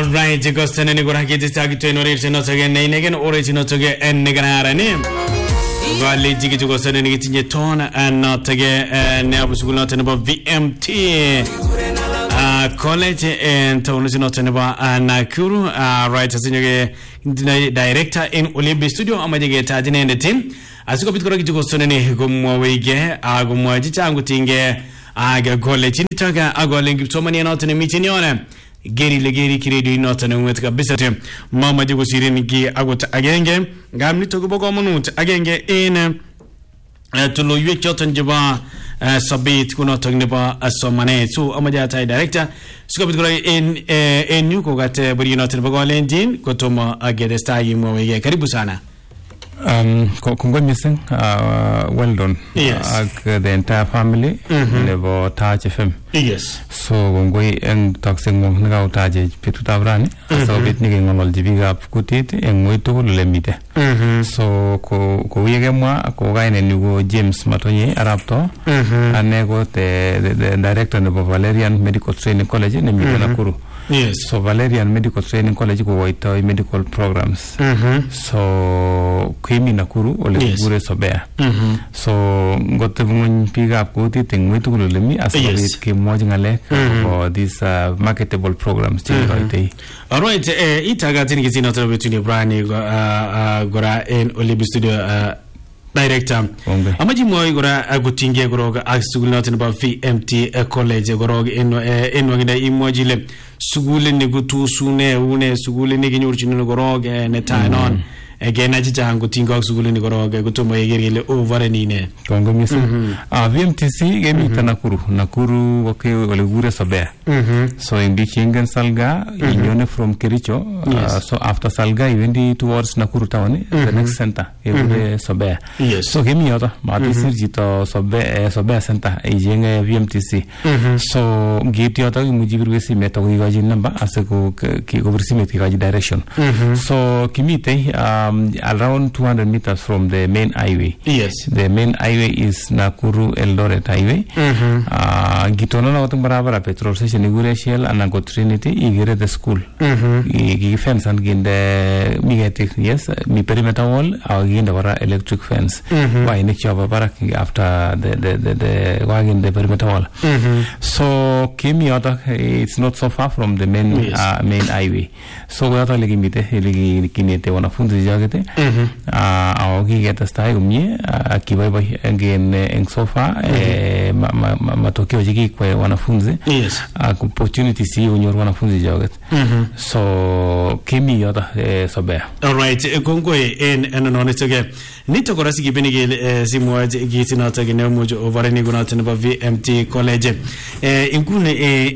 All right, Gostane ni gora kiti stagi to inorate no toge nei negen orate no toge en negara ne. Vale jigi to Gostane ni tinje tona and no toge ne abusugul no tenaba VMT. College and Tony no tenaba Nakuru right as director in Olympic Studio amajege tajine and the team. Asiko bitkora kiti Gostane ni gumwa wege agumwa jichangu tinge aga college ni toga agolengi somani no tene meeting yone. Geri legeri kiredi nota na wetka bisate mama jigo sirini gi agota agenge ngamni to go monut agenge in tulo yekyoton jiba sabit kuno togneba asomane so amaja tai director skobit gora in new ko gate buri nota bago lendin kotoma agede style mo wege karibu sana. Congratulations, well done. Yes. The entire family. Never touch FM. Yes. So going and talking mo nga utaje pitu tabrani. So bit ni ngol jibiga kutit en moito lemite. So ko yege mwa ko gaine ni go James Matonye Arabto. Ane go the director of Valerian Medical Training College ne mi Nakuru. Yes. So Valerian Medical Training College go waito medical programs. So Kimi Nakuru ole gure sobea. So gote mun pick up ko ti ting muito lemi as ke mo ngale for these marketable programs all right itaga tin gizina to between Brani gora in Olympic Studio director amaji moy gora agutinge goroga asugul notin ba VMT college goroga en wagida imojile sugule ne gutu sune une sugule ne ginurchi no goroga ne tanon again ajija hango tinga sugule ni goroga gutomo yegerile over nine kongo misi VMTC gemi Nakuru okay ole gure sobea so indi chengen salga inyone from Kericho so after salga iwendi towards Nakuru town the next center gure sobea so gemi yoda mati sirjito sobea center ijenge VMTC so gate yoda mujibiru si meta wigaji number aseko ki oversi meti gaji direction so kimite around 200 meters from the main highway. Yes. The main highway is Nakuru Eldoret highway. Gitono na watung barabara petrol station igure Shell anago Trinity igire the school. Igi fence and ginde migete yes mi perimeter wall au ginde wara electric fence. Why next job barak after the wagin the perimeter wall. So kimi ota it's not so far from the main main highway. So we ota ligi mite ligi kinete wanafunzi jagete aogi geta style umye akibai again en sofa matokeo jiki kwa wanafunzi opportunity si unyor wanafunzi jagete so kimi yoda sobea all right kongo en nonitoge nitokora sigibinige simwaje gitina tagene mojo overeni gunata na VMT college inkune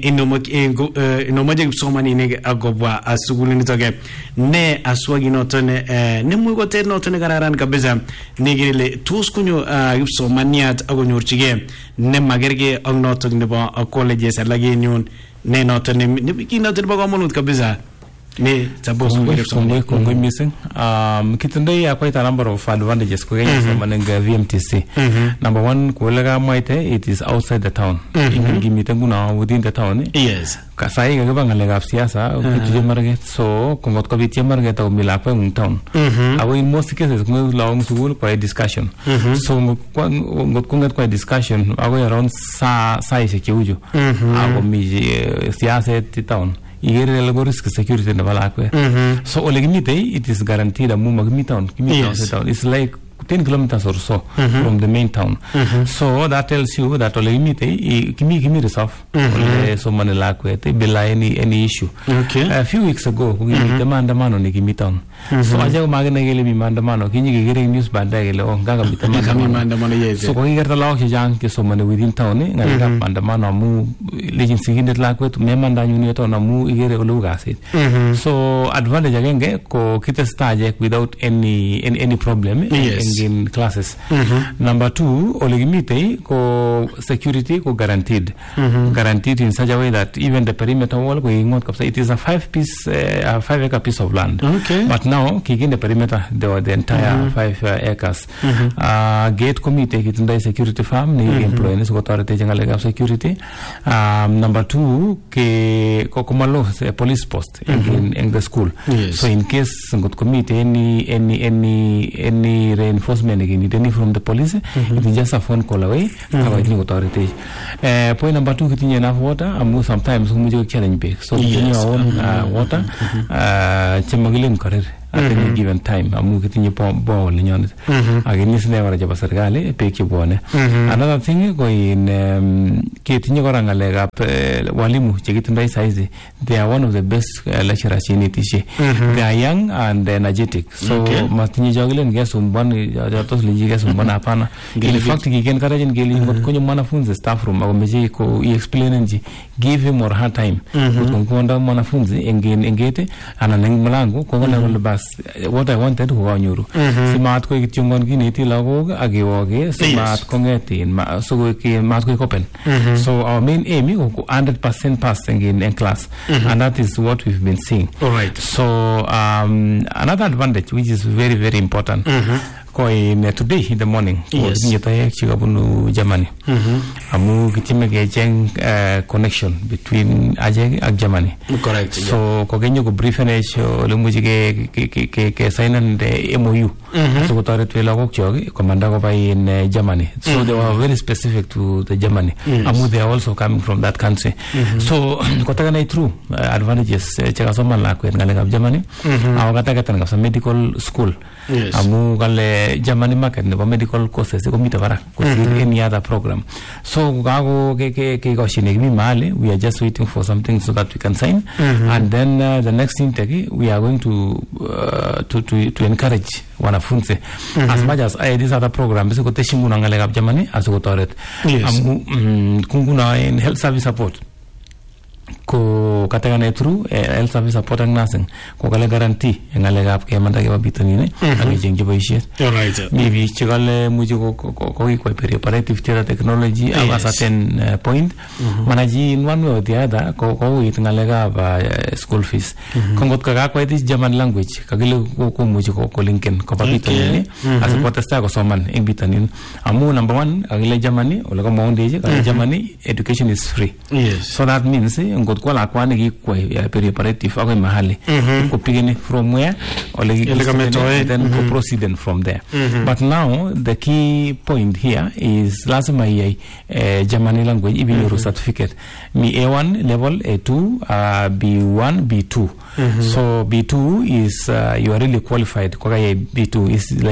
inomaje somani ne agobwa asuguli nitoge ne aswagi notone ne mugo te notone gararan kabeza nigile tuskunyo somaniat agonyorchige ne magerge ang notone ba college salagi nyun ne notone ne bikina te ba gomonut kabeza ne tabosu kongo missing kitende ya quite a number of advantages ko ganya somanenga VMTC number 1 ko laga maite it is outside the town ingi mitanguna within the town yes kasai ga banga lega siasa kituje marget so kongot ko bitie marget o milakwa in town awo in most cases ko long school ko discussion so ngot kongot ko discussion awo around sa ise kiujo awo mi siasa ti town igere lago risk security na balakwe so olegimite it is guaranteed a mumagmi town it's like 10 kilometers or so from the main town. So that tells you that kimi resolve so manelakwe te bela any issue. A few weeks ago we mandamano ni kimi town. So aja magana gele mi mandamano kinyi gere news banda gele ganga mandamano yes. So ko gerta law jang ke so mane within town ngala mandamano mu legend sigindet lakwe to memanda nyuni to na mu igere olugasit. So advantage agenge ko kita stage without any problem. in classes. Number 2, oligimite ko security ko guaranteed. Guaranteed in such a way that even the perimeter wall it is a 5-acre piece of land. But now kicking the perimeter the entire 5 acres. Gate committee kitunda security farm ni employees ko authority jangalega security. Number 2 ke kokomalo police post in the school. So in case got committee any reinforcement again any from the police, it is just a phone call away to authority. Point number 2, getting enough water. Sometimes we challenge big. So getting our own water, chemogilin career at any given time. I'm getting you ball in on it. Again, yes, never a Jabasargali, pick your bone. Another thing going getting your leg up Walimu, Chikitan size. They are one of the best lecturers in it. They are young and energetic. So Martini Joglin gets one, Ligas one apana. In fact, he can encourage and Gilly, but Kunyamanafun, the staff room, our Mexico, he explained, give him more hard time. But Konda Manafunzi, engage, and an Malango, Kogana Bas. What I wanted to on you. Simat Koitungon Giniti Lago, Agiwoge, Simat Kongeti, Suki, Matko Open. So our main aim is 100% passing in class, and that is what we've been seeing. All right. So another advantage, which is very, very important. Today in the morning, Germany. Amu kitime connection between Ajay and Germany. Correct. So kogenyo ko briefing lumuji ke sign and MOU. So ko tare twela ko chogi commander ko in Germany. So they were very specific to the Germany. Amu they are also coming from that country. So kotaka na true advantages cheka soma la ko ngalega Germany. Awagata katanga sa medical school. Amu kale Germany market nebo medical courses ko mitavara ko any other program. So gago ke goshine mi male, we are just waiting for something so that we can sign, and then the next intake we are going to encourage wanafunzi as much as these other programs ko teshimu ngalega Germany as ko toret. Amu kunguna in health service support ko katagana through health service support and nursing ko kale guarantee ngalega ap ke manda ke babitani ne agi jengje boishet. All right. Maybe chigale muji ko preparative technology at a certain point manaji in one way or the other ko it ngalega school fees kongot ka ko this German language kagile ko muji ko linken ko babitani ne as ko testa ko soman in bitanin amu number 1 agile Germany olaga moundeje Germany education is free. Yes. So that means kwa la kwa ngi kwa preparative ako mahali ko pigini from where or then go proceed from there. But now the key point here is lazima German language even your certificate mi A1 level A2 B1 B2. So B2 is you are really qualified. Kwa B2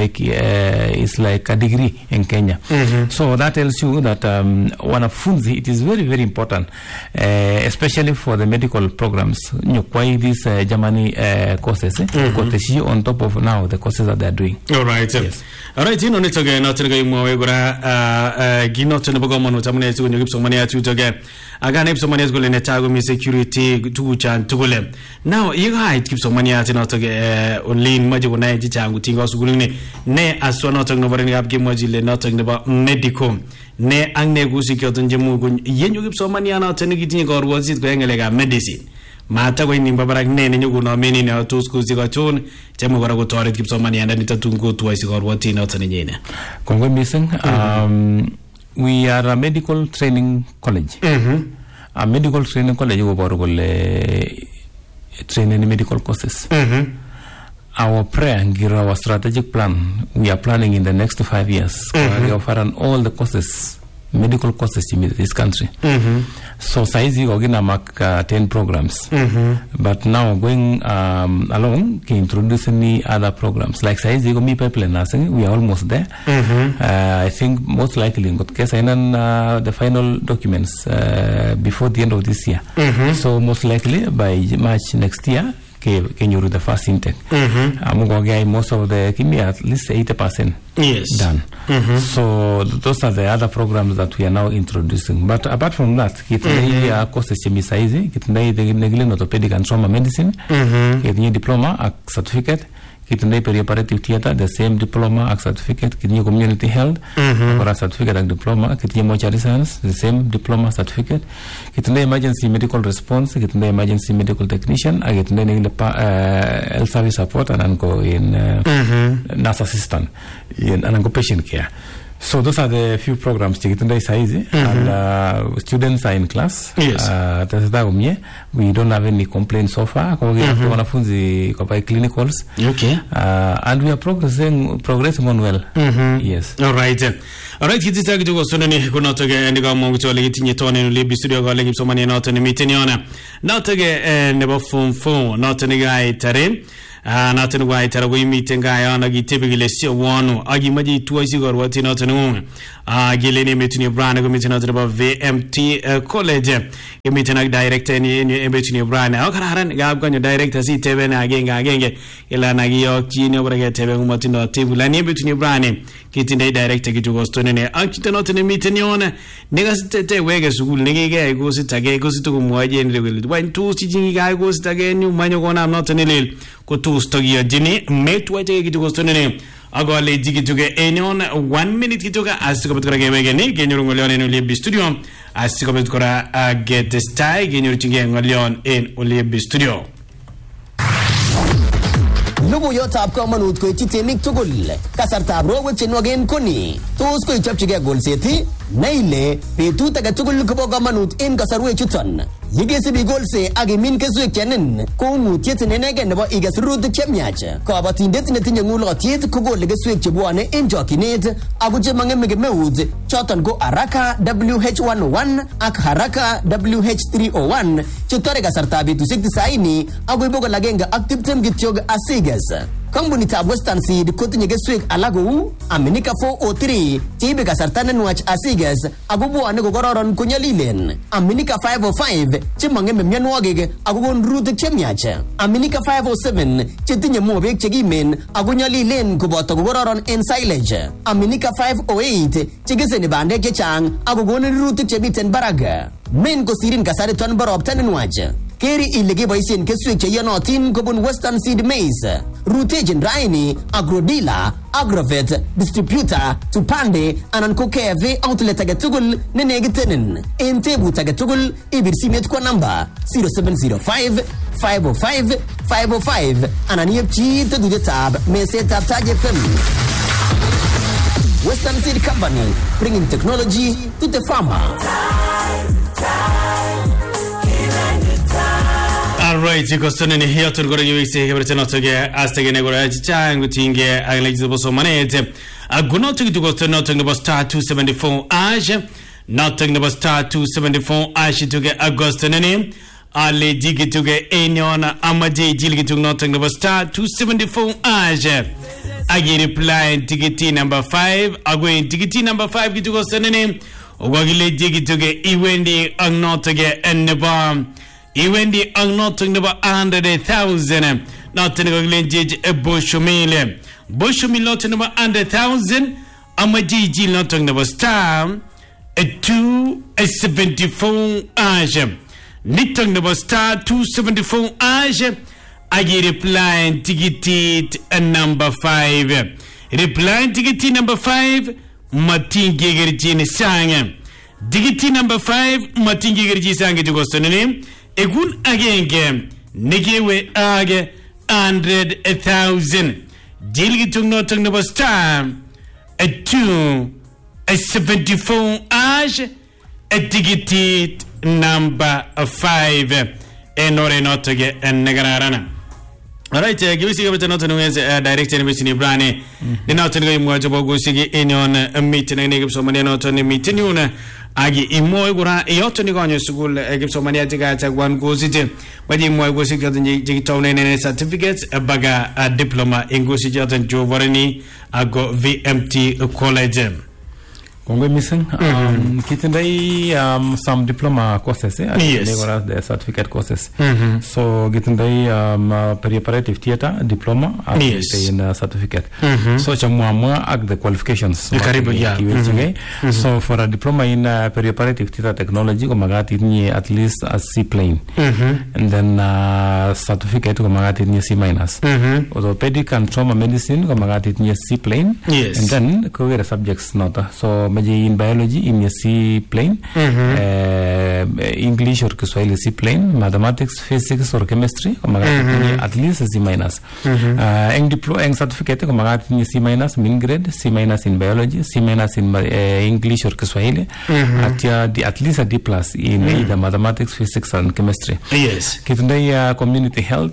is like a degree in Kenya. So that tells you that wanafunzi, it is very, very important, especially for the medical programs. Why these Germany courses on top of now the courses that they are doing. All right. Yes. All right. You know, it's again not to go more. Gino to the Bogoman, Tamane, when you give some money to again. Again, if someone is going to tag me security to chan to go. Now, you hide keep some money out and not only in Majo Night, Changuting also ne as one not talking about any up game, not talking about medical. Ne angne gusi kyoton jemu gun yenyu give some money out and getting or was it going like a medicine. Mata going in Babarak ne and you go no many now two schools you got on Jamugara go to it, keep some money and then it to go twice or what in out and in Congo missing. We are a medical training college. A medical training college over training in medical courses. Our prayer and our strategic plan, we are planning in the next 5 years. We offer all the courses, medical courses in this country. So Saizi Ogina mark 10 programs. But now going along, can introduce any other programs. Like Saizi Gomi Pipeline Nursing, we are almost there. I think most likely in case I know the final documents before the end of this year. So most likely by March next year, can you do the first intake? Most of the Kimi at least 80% done. So those are the other programs that we are now introducing. But apart from that, kitnai courses chemistry, kitnai the orthopedic and trauma medicine, kitnai diploma, a certificate, kitindoi preparative theater the same diploma ak certificate, kitinye community health kora certificate ak diploma, kitinye mortuary science the same diploma certificate, kitindoi emergency medical response, kitindoi emergency medical technician ak kitindoi nekile health service support anan ko in nurse assistant anan ko patient care. So those are the few programs tikitindoi saizi and students are in class. Yes. We don't have any complaints so far. Wanafunzi kwa clinicals. Okay. And we are progressing on well. Yes. All right. Kitita kidogo sonani kuna toge ndika mungu chole kitinye tone nulibi studio kwa lengi msomani na tone miteniona. Na toge nebo form 4 na tone gai tare. Na tene wa itara go imite ngaya ana gitebigile si wonu agi maji tuwaisi gorwati na tene ngwe gile ni mitini brand go mitini na ba VMT college mitini director ni mitini brand akara haran ga ganyo director si tebe na agenge ila na giyo kini obrege tebe ngumatindo tebula ni mitini brand kitinde director kitugo stone ne akitano tene mitini ona nega sitete wege sugul nege go sitage go situgo mwaje ndile wa ntu sijingi ga go sitage ni manyo gona not ne kutu stogia jini metwa jege kitugo stone agole digituge enion 1 minute kituga asikobetkora gemege ni genyuru ngolion en Olibi studio asikobetkora get style genyuru tinge ngolion en Olibi studio. Logoiyotab komonut koityi temik tugul. Kasartab rowek chenwogen koni. Tos koichopchigei golset na ile betut age tugul kobo komonut en kasarwek chuton. Yekesibi golse ak imin keswek chenin ko ngutiet nenegen nebo iges rurutik chemiach. Kabatindet netinye ng'ulotyet kokole keswek chebwone en chokyinet ako chemang'eme kemeut choton ko Haraka WH101 ak Haraka WH301 chetore kasartab betusiek 90 akoi 120 kityok asiges. Kampunitab Western Seed kotinye keswek alak kou Aminika 403 cheibe kasarta nenwach asiges ako bwone kokororon konyolilen, Aminika 505 chemang'eme mionwogik ako kon rurutik chemiach, Aminika 507 chetinye mobek chekimen ako nyolilen koboto kokororon en silage, Aminika 508 chekeseni bandek chechang ako konin rurutik chemiten barak. Men kosirin kasariton bo ropta nenwach. Keri ile keboisien keswek cheyonotin kobun Western Seed Maize. Rutechin raini Agrodila, Agrovet, Distributor, Tupande anan ko KFA outlet age tugul nenekitenin. En tebut age tugul ibir simet kwa namba 0705 505 505 anan yepchi tetutetab mesetab Taj FM. Western Seed Company, bringing technology to the farmer. Alright, kostone ni hiyo tulgora yiwisi hebrete notoge astage negora chichangu tinge aglejizo boso manete aguno tugi kostone notoge bo star 274 aje notoge bo star 274 aje tuge agostone ni ale digi tuge eniona amaje jilgi tuge notoge bo star 274 aje agi reply tigiti number 5 agwe tigiti number 5 gitu kostone ni ogwagile digi tuge iwendi ang notoge eneba Iwendi ang notong na ba 100,000 notin ko glenjij boshomile notin na ba 100,000 amajiji notong na ba star 274 aje nitong na ba star 274 aje agi reply tigitit number 5 reply tigitit number 5 matingi gerjini sanga digiti number 5 matingi gerjini sanga digostonene Egun agenge nigewe age 100,000 jilgi tungno tungno bas time a 274 age a digiti number 5 enore notage en nagarana. Alright, give us a not director in Brani. The not to go more to Bogusigi in on a meeting and give somebody not on a meeting. Agi imoigura yotonigonyo school give somebody at one goes it but in my was got the certificates a baga a diploma in Gosijat and Joe Varani ago VMT college. Kongwe missing. Kitindai some diploma courses, Yes. the certificate courses. So kitindai preparative theater diploma, Yes. in certificate. So chamwa ag the qualifications. Karibu, yeah. So for a diploma in preparative theater technology, kumagati ni at least a C plane, and then certificate kumagati ni C minus. Orthopedic and trauma medicine kumagati ni C plane. Yes. And then career subjects nota. So in biology in C plane, English or Kiswahili C plane, mathematics, physics or chemistry kumagati at least a C minus. Eng certificate kumagati ni C minus min grade, C minus in biology, C minus in English or Kiswahili, at least a D plus in either mathematics, physics and chemistry. Yes. Kitundai community health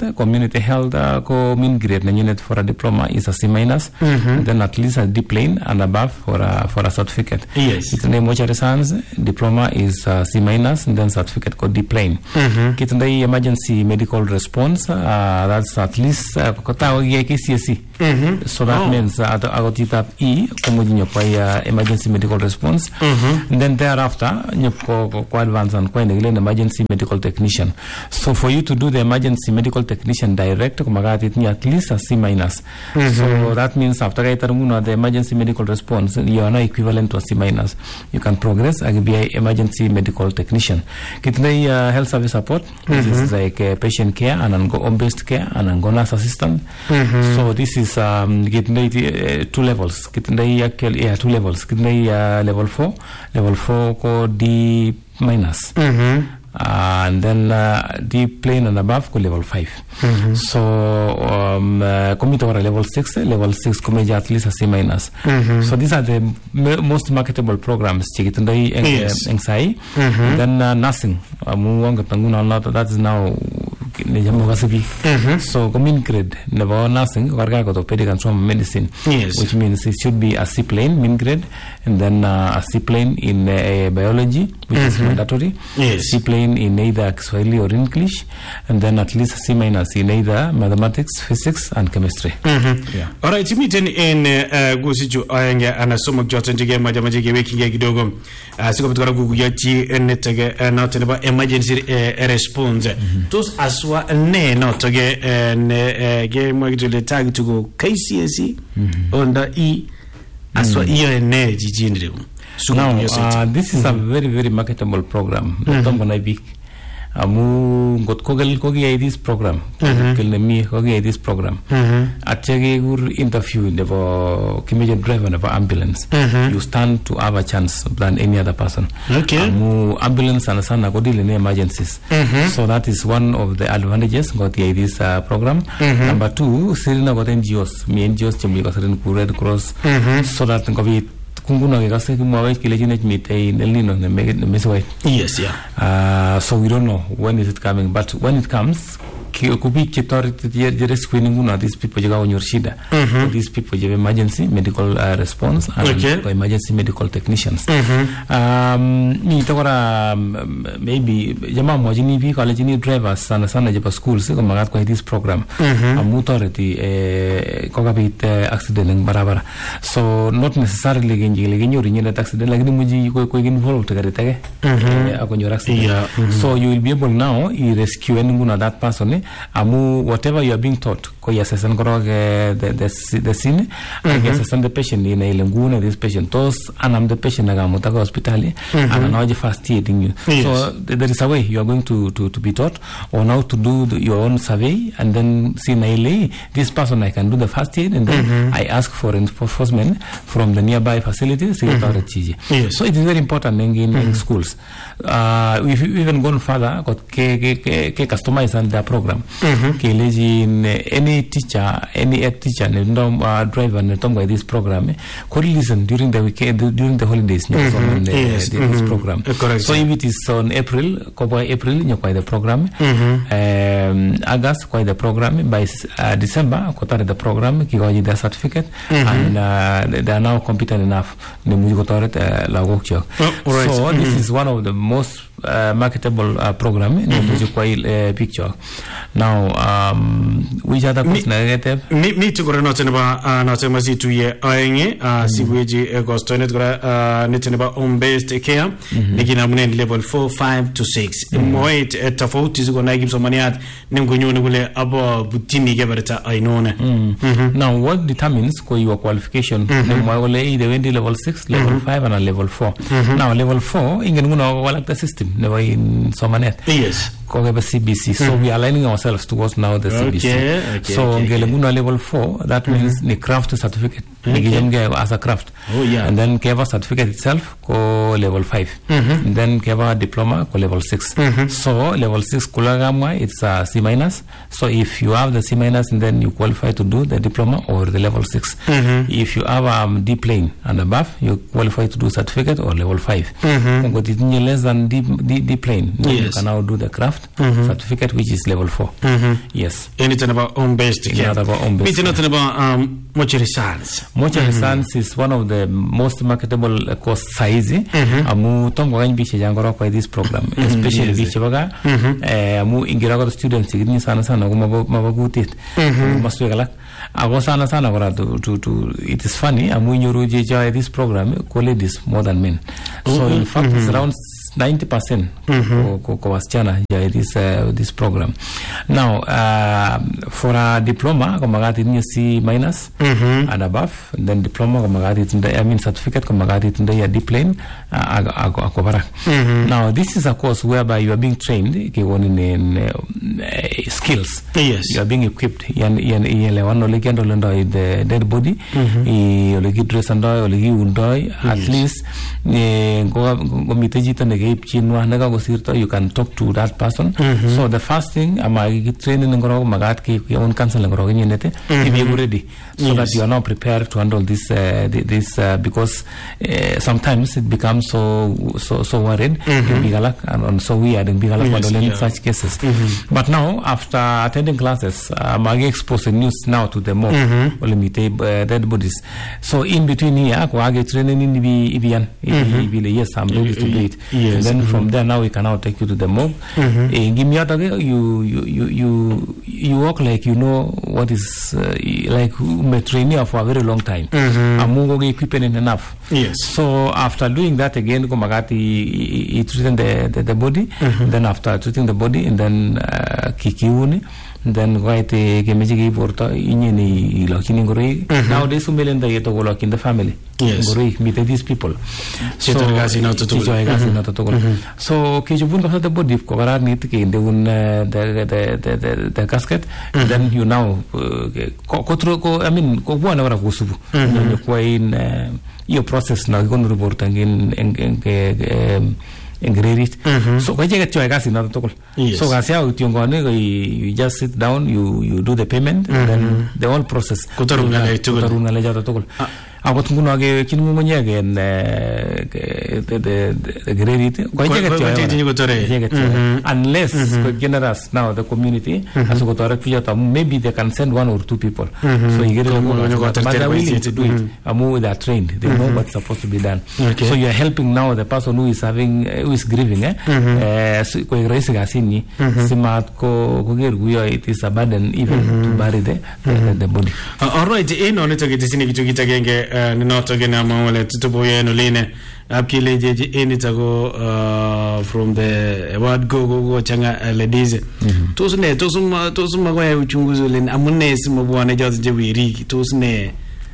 ko min grade na unit for a diploma is a C minus, and then at least a D plane and above for a certificate. Yes. Kitundai mortuary science diploma is C minus, and then certificate ko D plane. Kitundai emergency medical response, that's at least KCSE. So that means agotita E kumujinyo kwa emergency medical response, and then thereafter nyoko kwa advance and kwa emergency medical technician. So for you to do the emergency medical technician direct kumagati ni at least a C minus. So that means after the emergency medical response you are now equivalent to a C minus. You can progress and be an emergency medical technician. Kitnai health service support, this is like patient care and home based care and nurse assistant. So this is kitnai 2 levels. Kitnai 2 levels. Kitnai level 4 ko D minus. And then D plane and above ko level 5. So commit over level 6 commit at least a C minus. So these are the most marketable programs. Yes. Then nursing, that is now so common grade never nursing orthopedic and trauma medicine. Yes. Which means it should be a C plane min grade, and then a C plane in biology, which is mandatory. Yes. C plane in either Kiswahili or English, and then at least a C minus in either mathematics, physics and chemistry. Yeah. Alright, timiten in gusiju ayanga anasoma jote njige majamajige wekinge kidogo. Siko bitukara guguyachi netege nateneba emergency response. Tos aswa ne notoge ne ge mwagitule tag to go KCSE onda E aswa iyo ne jijindire. Now, this is a very, very marketable program. Amu got kogel kogi this program. Kogel me kogi this program. Atege gur interview never comedian driver never ambulance. You stand to have a chance than any other person. Okay. Amu ambulance and sana go deal in emergencies. So that is one of the advantages got this program. Number 2, Serena got NGOs. Me NGOs chumi got Red Cross. So that COVID kunguna ke kase kumawai kile jine mitei nelino ne meswai. Yes, yeah. So we don't know when is it coming, but when it comes kubi kitori jere screening una these people jaga onyor shida. These people jave emergency medical response and emergency medical technicians. Ni tokora maybe jama mojini vi college ni drivers sana japa schools ko magat ko this program. Authority kokabit accident ng barabara. So not necessarily genjori ni accident like ni muji ko involved tege akonyor accident. So you will be able now to rescue anyone that person. Amu whatever you are being taught ko yasesan koro the scene yasesan the patient in ilenguna this patient tos anam the patient nagamota ko hospital and now the first aiding you. So there is a way you are going to be taught on how to do your own survey, and then see naile this person I can do the first aid, and then I ask for enforcement from the nearby facilities. So it is very important in schools. We've even gone further got customize and their program. Any teacher, any ed teacher, driver, this program could listen during the weekend, during the holidays. This program. So if it is on April, the program. August, the program. By December, the program. The certificate, and they are now competent enough. So this is one of the most marketable program nemuche kwai picture. Now which other question mi tukura note neba note masituye aenge siweji gostonet kora nete neba home based care nikina mnen level 4 5 to 6 moit tofauti ziko na kimsomaniat nemgonyone kule abo butini keberta ainone. Now what determines your qualification nemwale either wendi level 6 level 5 and level 4. Now level 4 ingen nguno wala the system neba in somanet. Yes. CBC. So we are aligning ourselves towards now the CBC. So level 4, that means the craft certificate. As a craft. And then Keva certificate itself go level 5. And then Keva diploma go level 6. So level 6 kulagamwa it's a C minus. So if you have the C minus, and then you qualify to do the diploma or the level 6. If you have D plane and above, you qualify to do certificate or level 5. But it's less than D plane. You can now do the craft certificate, which is level 4. Yes. Anything about home based care? About home based care. Anything about mortuary science? Mortuary science is one of the most marketable course size. Amu tongo ganyi biche jangoro kwa this program, especially biche baga. Amu ingirago students igini sana mabagutit. Masu yagalak. Ago sana gora to it is funny. Amu nyuru jeja this program ladies more than men. So in fact it's around 90% kwa wasichana this program. Now for a diploma komagati ni C minus and above, and then diploma komagati tinda certificate komagati tinda ya D plane akobara. Now this is a course whereby you are being trained in skills. Yes. You are being equipped wano legendo lendo the dead body olegi dress ando olegi undoi at least go miteji you can talk to that person. So the first thing training own counsel if you're ready, so that you are now prepared to handle this because sometimes it becomes so worried and so weird in such cases. But now after attending classes, I'm exposed news now to the mob dead bodies. So in between here training in yes, I'm ready to do it. And then from there now we can now take you to the mob. You walk like you know what is like training for a very long time. Equipment enough. Yes. So after doing that again, he treated the body. Then after treating the body, and then kikiuni. Then kemeji porta inyeni lokini ngoroi. Nowadays umelenda yeto golok in the family. Yes. Ngoroi meet these people. So kijubun ko the body ko garar nit ke indun the casket. Then you now ko buana wara kusubu. Ko in your process na gon report engraved. So when you get your gas in other tokol. So you just sit down, you do the payment, and then the whole process. Agotungunage kinumunya again the graded unless generous now the community as maybe they can send 1 or 2 people. So you get but they're willing to do it. They are trained, they know what's supposed to be done. So you are helping now the person who is who is grieving. It is a burden even to bury the body. Alright, notogena mawale tutoboye no line apkile jeje enitago from the word go changa ladies tosuma kwa uchunguzi len amune simu bwana jozo je wiri tosune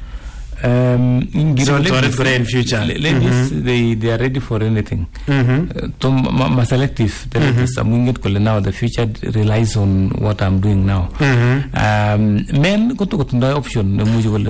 in future ladies they are ready for anything. Selective the ladies now the future relies on what I'm doing now. Men go to option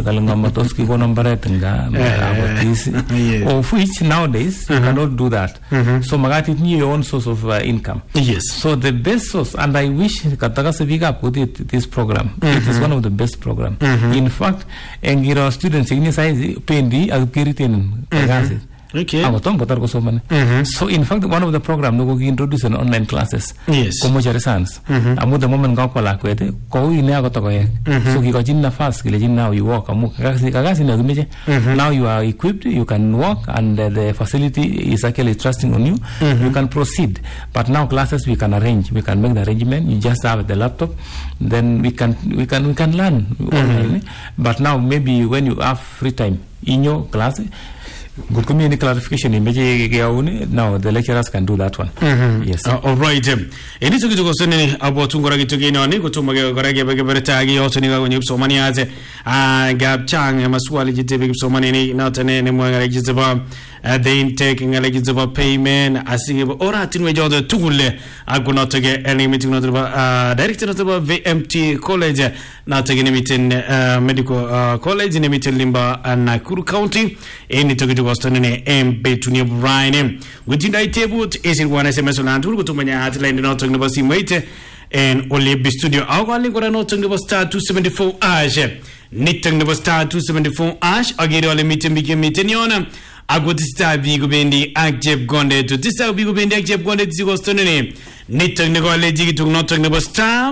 of which nowadays you cannot do that. So magati need your own source of income. Yes. So the best source, and I wish Kataka put it this program. It is one of the best program. In fact, Engiro students size PND as Kiritin Okay. Agotom kotar kosomani. So in fact one of the program no go introduce an online classes. Yes. Komochari sans. Amu the moment ga kwa lakwete ko ine agotokoye. So kikojin nafas kilejin now you walk amu kagasi na gumeje. Now you are equipped, you can walk and the facility is actually trusting on you. You can proceed. But now classes we can arrange. We can make the arrangement. You just have the laptop. Then we can learn online. But now maybe when you have free time in your class, good community clarification now the lecturers can do that one. Yes. All right. Ini tuki tuko sene abo tungora kituki ni kutuma gorage begebertagi yote ni kwenye kusomani aze gab chang maswali jitebe kusomani ni natane ni mwanga jiteba the intake ngale jiteba payment asige ora tinwe jodo tugule agunotage any meeting notaba director notaba VMT college natage ni meeting medical college ni meeting limba Nakuru County ini tuki tuko sene MB tunia Brian within table is in one SMS on Antul kutumanya hotline notage no basi mwite en Olebi studio awali kora notage no star 274 ash nitang no star 274 ash agere ole meeting meeting yona agotista bigo bendi akjeb gonde to tista bigo bendi akjeb gonde tigo stonene nitang ne gole jigi to notang ne star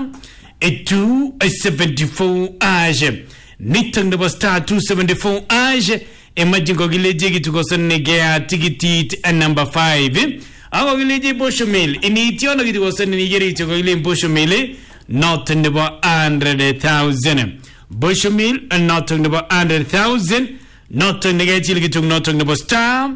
274 ash nitang ne star 274 ash imagine gile jigi to stonene gea tikiti number 5 ago gile jigi boshomil initiona gidi stonene gere to gile boshomil not in the 100,000 boshomil not in the 100,000 not on the gate you not on the star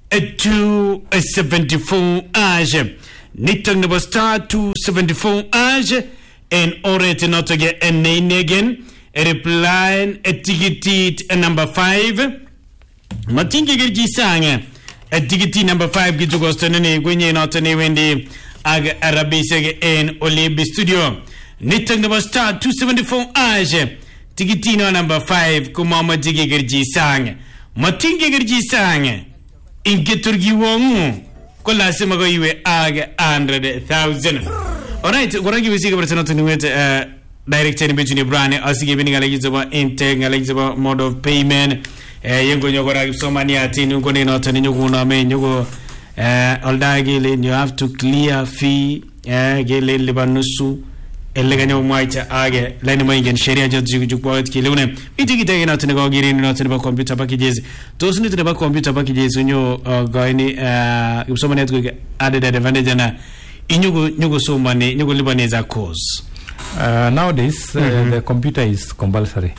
274 ash nitong the star 274 ash and already not to get a name again a reply a ticket number 5 matinge gerji sanga a ticket number 5 gitu gostone kwenye not ne wendi ag arabise en Olebi studio nitong the star 274 ash Tigitino number 5 kumama jige gerji sang matinge gerji sang ingeturgi wongu kola sema go iwe aga 100,000. Alright, goragi wisi gabrata to niwet director ni between brand asige bini ngala gizoba intake ngala gizoba mode of payment yengo nyogora somani ati ngo ne not ni nyugo na me nyugo oldagi le you have to clear fee gele libanusu eleganya mwaita age line moingen sheria jodu jukwaet kilune itigita ina tunego girini na tuneba computer packages to sunu tuneba computer packages nyo gaini usoma network added advantage na inyugo somane nyugo libaneza course nowadays the computer is compulsory.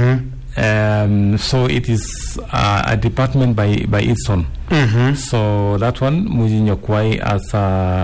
So it is a department by its own. So that one mujinyo kwai as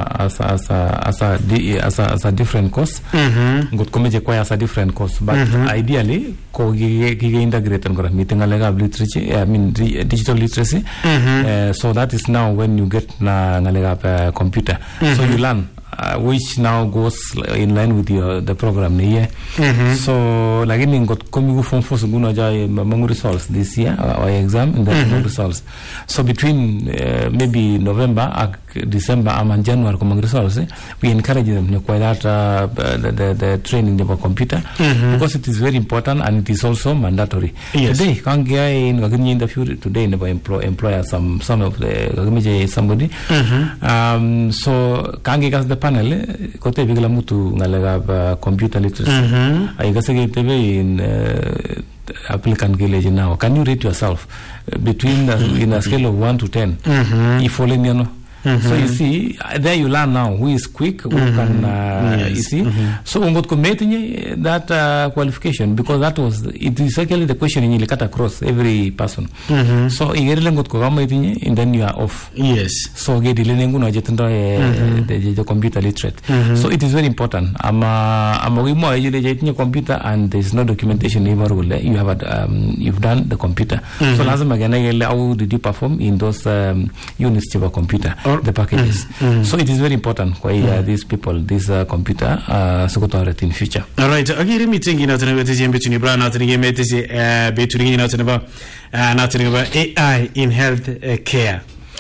a different course. Good komeje kwai as a different course. But ideally ko gige integrate ngora meeting alega literacy. I mean digital literacy. So that is now when you get na ngalega computer. So you learn. Which now goes in line with the program here. So like in got komigu form for guna jai mangu results this year our exam and the results. So between maybe November, December and January komang results we encourage them to acquire that the training about computer because it is very important and it is also mandatory. Yes. Today can get in the future today never employ some of the somebody. So can get the panel kote bigla mutu ngalega computer literacy I guess in applicant village now. Can you rate yourself between in a scale of 1 to 10 if following you know so you see there you learn now who is quick who can you see so ungot committing that qualification because that was it is actually the question in cut across every person so igerele ngot ko gamatinye and then you are off. Yes. So get learning no jetendo the computer literate. So it is very important ama we more you computer and there is no documentation you have you've done the computer. So lazima gana how did you perform in those units of a computer the packages. So it is very important why these people this computer so go in future. All right, agiri meeting ina tana betisi between brand na tana metisi between ina tana ba AI in health care.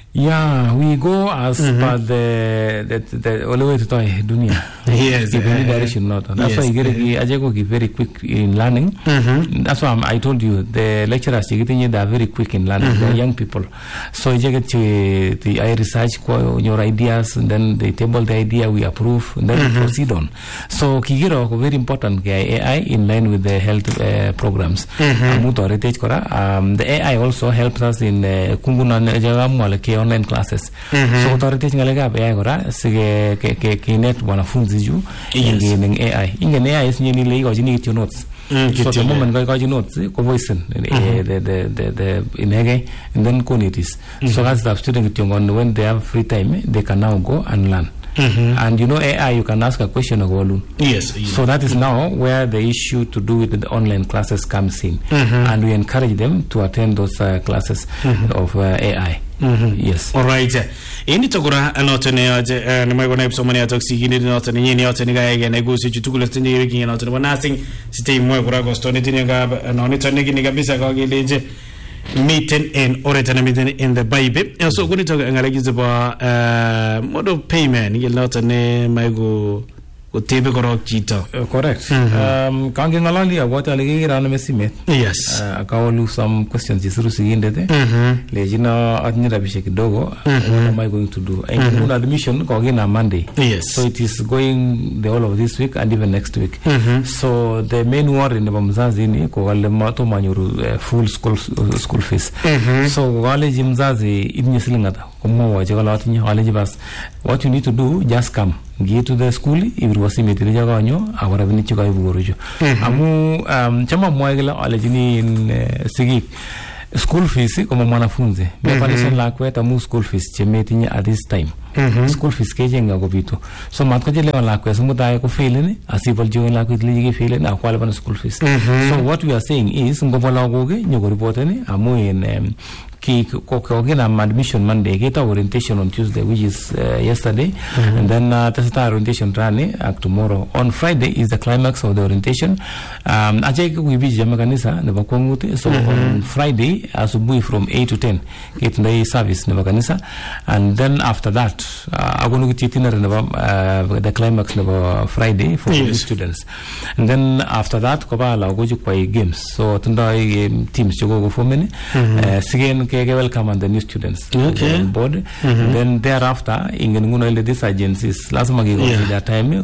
Yeah, we go as per the only way to toy dunia. Yes, Give any direction not. That's why you get Ajeko give very quick in learning. That's why I told you the lecturers they are very quick in learning. The young people. So you get the I research your ideas, and then they table the idea, we approve, and then we proceed on. So Kigiro very important AI in line with the health programs. The AI also helps us in Kumbuna online classes. So authority ngalaga AI gora sige ke net wanafunzi ju in AI. In AI is ni lego jini to notes. So the moment go notes ko voice the inege and then cognitis. So as the student when they have free time they can now go and learn. And you know AI, you can ask a question of all. Yes. So that is now where the issue to do with the online classes comes in, and we encourage them to attend those classes of AI. Yes. All right. Ini tokura anotene aje ni mai gona ibsomani atoxi ni notene ni notene ga yege na gusi chutukule tene yege notene bonasing sitei mo kura gostone tene ga nonitone ni kabisa ga geleje meeting and oretana meeting in the Bible. So going to talk about mode of payment. You lot ne mai go tebe korok chito. Correct. Kange ngalali about aligi rana mesime. Yes. Akawalu some questions isuru siginde te. Lejina atnyira bishek dogo. What am I going to do? And admission kange na Monday. Yes. So it is going the whole of this week and even next week. So the main worry ne bamzazi ni ko wale mato manyuru full school fees. So wale jimzazi idnye silingata. Komo wajegala atinya wale jibas. What you need to do, just come. Get to the school, if it was immediately jaganyo, our avinichuka iburujo. Amu chama mwagela alejini in sigi school fees como mwanafunzi. Mepanisha lakweta mu school fees chemetinya at this time. School fees kejenga gobito. So matkaje lewa lakwe sumudaye ko fail ni asipal jo lakwe tliji fail na kwale ban school fees. So what we are saying is ngobola goge nyogo report ni amu in ki kokogena admission Monday get orientation on Tuesday, which is yesterday, and then testa orientation rani tomorrow. On Friday is the climax of the orientation. Ajay ko wibi jamakanisa ne bakwangute. So on Friday asubuhi from 8 to 10 get the service ne bakanisa, and then after that agonu itinerary the climax ne Friday for the students, and then after that koba la goju kwa games. So tunda teams jogo for many again welcome and the new students on board. Then thereafter ingenguna these agencies lazima give their time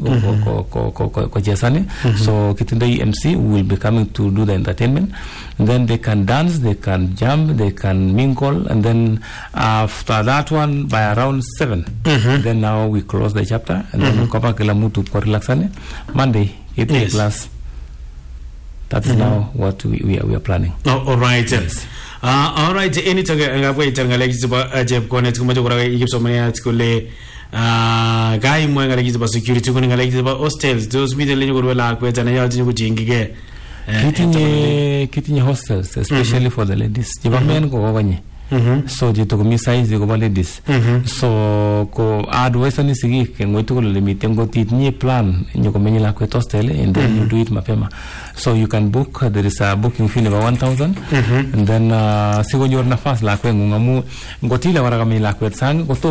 ko jesane. So kitinda MC will be coming to do the entertainment, and then they can dance, they can jump, they can mingle, and then after that one by around 7 then now we close the chapter, and then kopa kila mtu kwa relaxane Monday class. That's now what we are planning. All right. Yes. All right. Any taga ngapwe tangale kiziba jeb connect kumaje kura ikipsomani atikule guy mwanga kiziba security kuningale kiziba hostels those middle lenye kurwela kweta na yaji kujingige kitinye hostels especially for the ladies jibamen ko wanye. So jito ko size ko ladies. So ko advice ni sigi ke ngoito ko limit ngo titnye plan nyoko menyela ko hostel and then you do it mapema. So you can book, there is a booking fee of 1,000, and then sigo nyor nafas la ko ngamu ngotila wara kami la ko sang ko to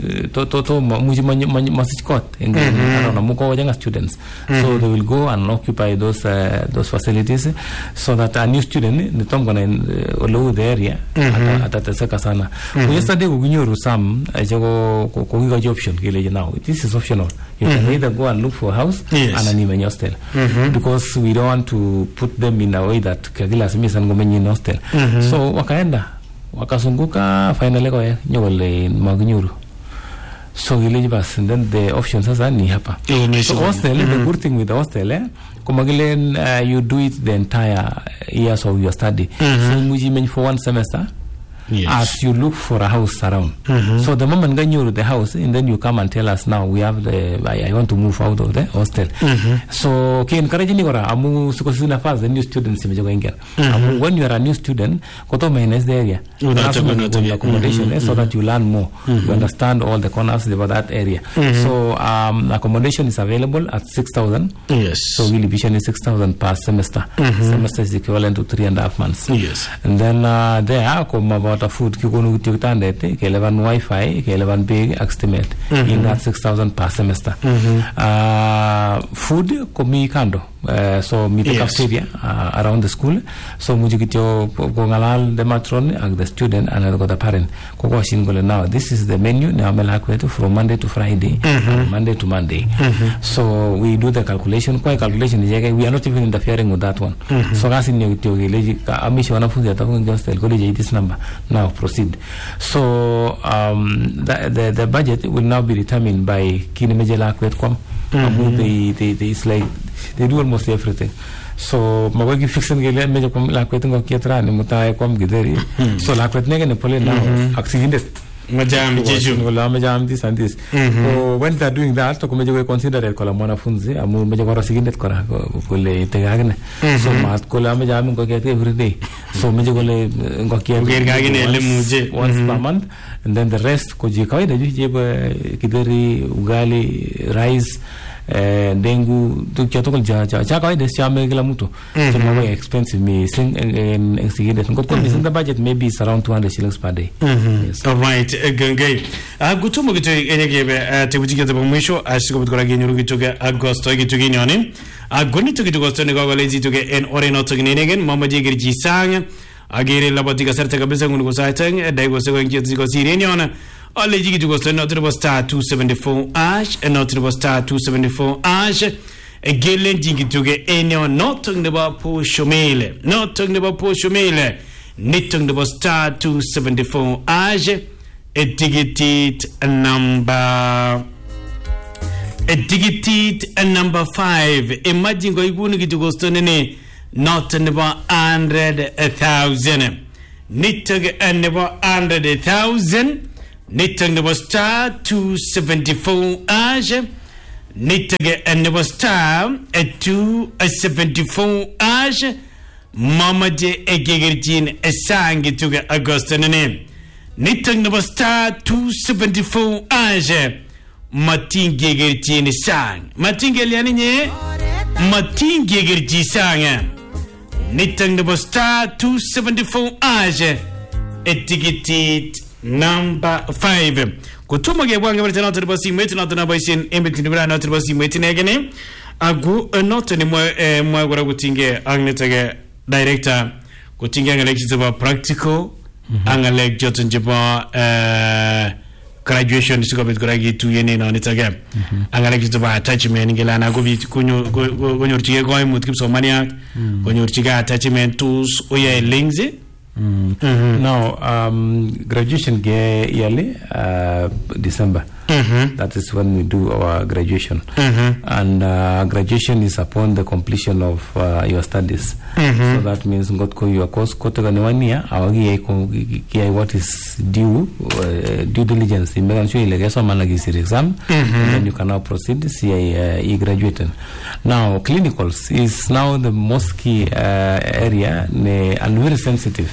muji masicot and then muko wajanga students. So they will go and occupy those facilities so that a new student the tom gonna allow the area at seka sana. Yesterday we nyoru some ajago ko giga option kile now. This is optional. You can either go and look for a house and an even hostel, because we don't want to put them in a way that kagila simis and gomenyi in hostel. So wakaenda wakasunguka finally ko nyole magnyuru. So ilejibas, and then the options are ni hapa. So hostel, the good thing with the hostel kumagile you do it the entire years of your study. So muji men for one semester. As you look for a house around. So the moment you're the house, and then you come and tell us now we have I want to move out of the hostel. So ke encourage ni kora amu sikosina fast the new students mejoga ingia. When you are a new student, koto minus the area. Accommodation so that you learn more. You understand all the corners about that area. So accommodation is available at 6,000. Yes. So really vision is 6,000 per semester. Semester is equivalent to 3.5 months. Yes. And then there come about lot of food kikonu kityo kitandet keleban wifi keleban beek ak stimet in that 6,000 per semester. Food komi kando so mi the cafeteria around the school, so muji kityo gongalal the matron ak the student and the parent koko shin gole now this is the menu na mela kwetu from Monday to Friday, Monday to Monday. So we do the calculation, kwa calculation we are not even interfering with that one. So kasi ni kityo geleji amishi wanafunzi atafunga just tell college this number, now proceed. So the budget will now be determined by kini mejela kwetkwam. It's like they do almost everything. So mawagi fixing gele meja kwam la kwetungo kietra ni mutai kwam gideri. So la kwetnege ne pole now accident. Majam jiju wala majam this and this. So when they are doing that to kumeje consider it kola mwanafunzi amu meja kwa accident kora kule tegagne. So mat kola majam ngo kiete every day. So meja kole ngo kiete once per month, and then the rest koji kawaida juje kideri ugali rice dengu tukiyatokol cha kawaida chame kila mtu. So more expensive me sing and exigided ngo the budget maybe is around 200 shillings per day. Yes. All right. Gangai gutumo gitu enyegebe tebujigeze bomwisho ashiko butkola genyuru gituge agosto gituge nyoni agoni tuge agosto ne gogolezi tuge en oreno tuge negen mama jigir jisang agere labotika sarte kabisa ngunu gosaiteng dai gose go ngezi go sirenyona alle jigi agosto no triple star 274 ash and no triple star 274 ash egelen jigi tuge enyo not tung ba po shomele not tung ba po shomele nitung ba star 274 ash etiquette number 5. Imagine go igunu gitugosto nene not never 100,000 nitag never 100,000 nitag never star 274 ash nitag never star 274 ash mama je egegerjin esangi tuga agosto nene nitang number star 274 age matinge gerti sang matinge liani nye matinge gerti sang nitang number star 274 age etiquette number 5 kutuma ge bwange bari tano tribosi meti na tana baisin embeti nibra na tribosi meti negene agu not ni mwa gora gutinge agnetege director gutinge ngalekizo ba practical angalek jotin jiba graduation siko bit gragi tu yene no nitaga angalek jiba attachment ngela na go bi kunyo chige go imut kipso mania kunyo chiga attachment tools oya links. Now graduation yearly December. That is when we do our graduation. And graduation is upon the completion of your studies. So that means your course what is due diligence. You make sure you get some exam, and then you can now proceed CIE graduating. Now clinicals is now the most key area and very sensitive.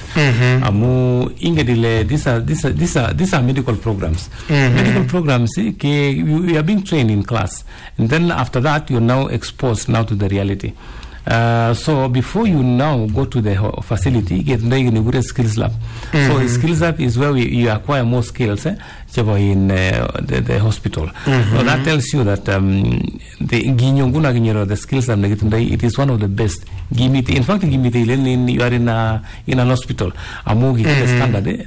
These are medical programs. Medical programs, we are being trained in class, and then after that you're now exposed now to the reality. So before you now go to the facility, you get a skills lab. So the skills lab is where you acquire more skills in the hospital. So that tells you that the skills lab, it is one of the best. In fact, you are in an hospital. Standard,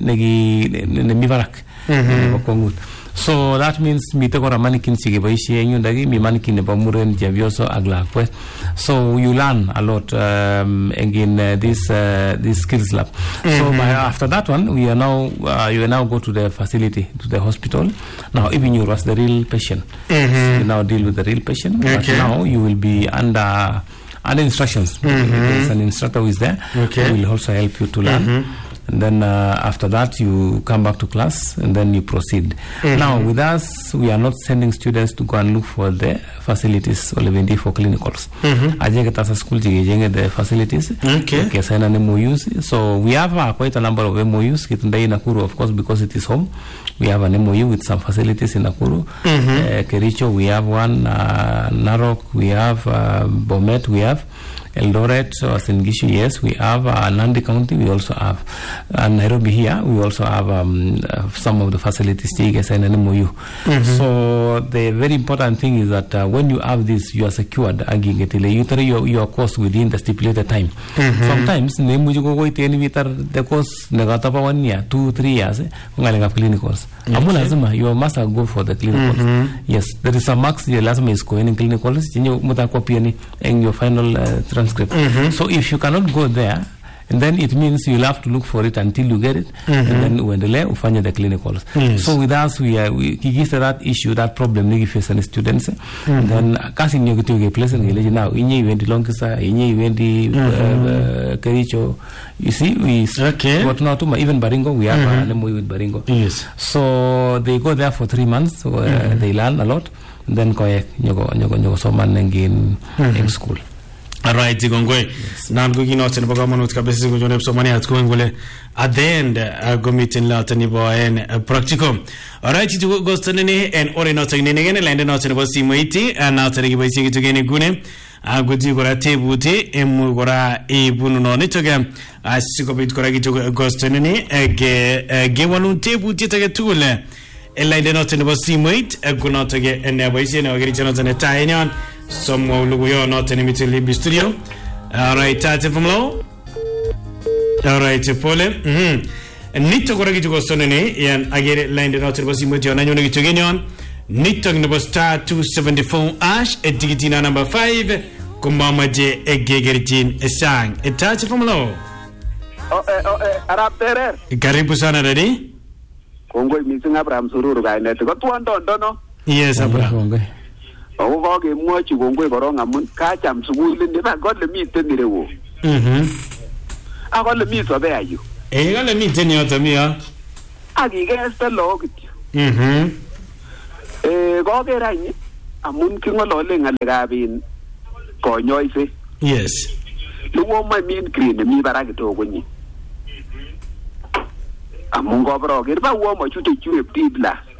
so that means mitegora mannequin sigibaishi nyundagi mi mannequin bamuren javioso aglakwe. So you learn a lot again this skills lab. So after that one we are now you will now go to the facility, to the hospital. Now even you was the real patient. So you now deal with the real patient. But now you will be under instructions. There's an instructor who is there who will also help you to learn. And then after that you come back to class and then you proceed. Now with us we are not sending students to go and look for the facilities or for clinicals. As school the facilities. So we have quite a number of MOUs in Nakuru, of course, because it is home. We have an MOU with some facilities in Nakuru. Kericho we have one, Narok we have, Bomet we have. Eldoret, or Singishu, yes, we have Nandi County, we also have Nairobi here, we also have some of the facilities, TGS and MOU. So the very important thing is that when you have this, you are secured. You carry your course within the stipulated time. Sometimes, the course, 1 year, 2-3 years, clinicals. You must go for the clinicals. Yes, there is a max, the last is going in clinicals, in your final transcript. So if you cannot go there, and then it means you'll have to look for it until you get it, and then when you find the clinicals. So with us, we give that issue, that problem we face any students. Then casting you to a place in village now. In event Longisa, in event Kericho. You see, we what not to even Baringo. We have an MOU with Baringo. Yes. So they go there for 3 months. So they learn a lot. And then go someone again in school. Alright, Gongwe. Nan gugi no tene baga manut kabesi gojone somani atkwengole at the end go meeting la tani bo en practical. Alright, to go stanene en ore no tene ngene lende no tene bo simoiti na tene gi boisi to gene gune agudi gora tebuti emu gora ebunu no nitoga asiko bit gora gi to go stanene ge wanu tebuti tage tule lende no tene bo simoit guno tage en boisi no gari chano tene tainyon. Some will go not in the Libby studio. Alright, Tati from Low. Alright, Pole. And need to go to Sonene, and I get it landed out to the with your annual to Genion. Need to number star 274 Ash, a Digitina number 5. Kumama J. A Gagaritin, a sang. A Tati from Low. Arab Terror. Garibusana ready? Congo missing Abraham Suru guy. Got one don't know. Yes, Abraham. Oh, okay, much you won't go wrong. I'm catch am school in the got the meat in the woo. I got the meat of there you. Eh, got the meat in your Tamia. I guess the log. Go get I. I'm munking a lolling and the rabin. Coinoise. Yes. You want my mean green and me, but I get to win you. I'm going to go over. If I want my to take you a deep laugh.